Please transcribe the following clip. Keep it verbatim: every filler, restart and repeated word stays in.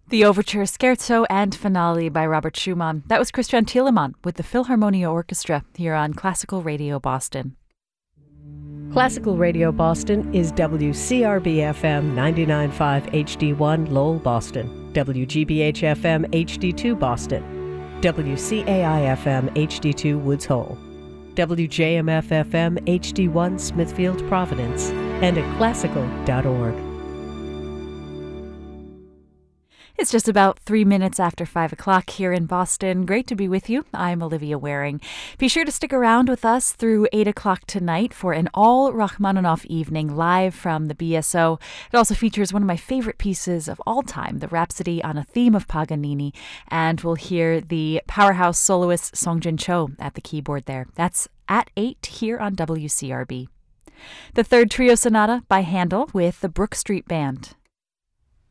The overture, scherzo, and finale by Robert Schumann. That was Christian Thielemann with the Philharmonia Orchestra here on Classical Radio Boston. Classical Radio Boston is W C R B F M ninety-nine point five H D one Lowell, Boston, W G B H F M H D two Boston, W C A I F M H D two Woods Hole, W J M F F M H D one Smithfield, Providence, and at classical dot org. It's just about three minutes after five o'clock here in Boston. Great to be with you. I'm Olivia Waring. Be sure to stick around with us through eight o'clock tonight for an all Rachmaninoff evening live from the B S O. It also features one of my favorite pieces of all time, the Rhapsody on a Theme of Paganini, and we'll hear the powerhouse soloist Songjin Cho at the keyboard there. That's at eight here on W C R B. The third trio sonata by Handel with the Brook Street Band.